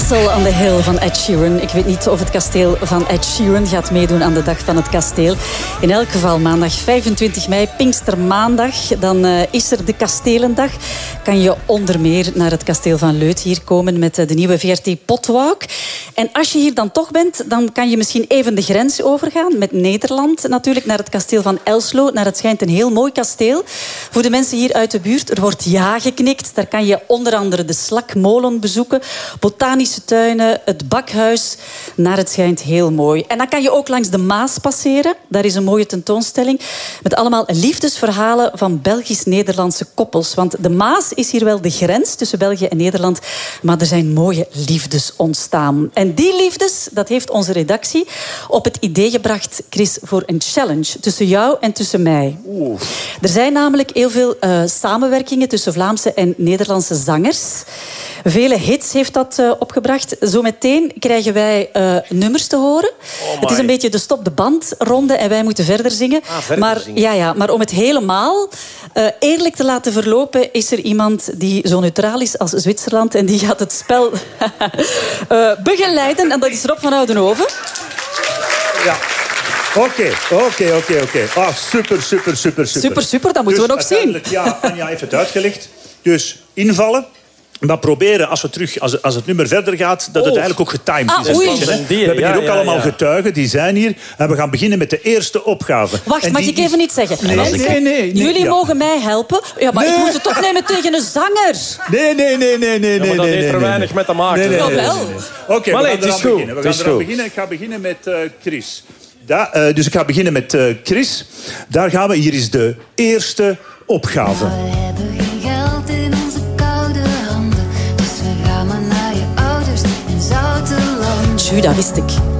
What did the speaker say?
Castle on the Hill van Ed Sheeran. Ik weet niet of het kasteel van Ed Sheeran gaat meedoen aan de Dag van het Kasteel. In elk geval maandag 25 mei, Pinkstermaandag. Dan is er de Kastelendag. Kan je onder meer naar het kasteel van Leuth hier komen met de nieuwe VRT Potwalk. En als je hier dan toch bent, dan kan je misschien even de grens overgaan met Nederland. Natuurlijk naar het kasteel van Elslo. Naar het schijnt een heel mooi kasteel. Voor de mensen hier uit de buurt, er wordt ja geknikt. Daar kan je onder andere de Slakmolen bezoeken. Botanische tuinen, het bakhuis. Naar het schijnt heel mooi. En dan kan je ook langs de Maas passeren. Daar is een mooie tentoonstelling met allemaal liefdesverhalen van Belgisch-Nederlandse koppels. Want de Maas is hier wel de grens tussen België en Nederland. Maar er zijn mooie liefdes ontstaan. En die liefdes, dat heeft onze redactie op het idee gebracht, Chris, voor een challenge tussen jou en tussen mij. Er zijn namelijk heel veel samenwerkingen tussen Vlaamse en Nederlandse zangers. Vele hits heeft dat opgebracht. Zometeen krijgen wij nummers te horen. Het is een beetje de stop de band ronde en wij moeten verder zingen. Zingen. Maar om het helemaal eerlijk te laten verlopen, is er iemand die zo neutraal is als Zwitserland en die gaat het spel begeleiden. En dat is Rob van Oudenhoven. Ja. Oké. Ah, super. Dat moeten we nog zien. Ja, Anja heeft het uitgelegd. Dus invallen. Maar proberen, als het nummer verder gaat, dat het eigenlijk ook getimed is. We hebben hier ook allemaal getuigen, die zijn hier. En we gaan beginnen met de eerste opgave. Wacht, mag ik even niet zeggen? Nee. Jullie mogen mij helpen. Ja, maar ik moet het opnemen tegen een zanger. Nee. Maar dat heeft er weinig met te maken. Nee. Oké, we gaan het is eraan goed. beginnen. We gaan eraan beginnen. Ik ga beginnen met Chris. Dus ik ga beginnen met Chris. Daar gaan we. Hier is de eerste opgave. We hebben geen geld in onze koude handen. Dus we gaan maar naar je ouders in Zoutenland. Tju, dat wist ik.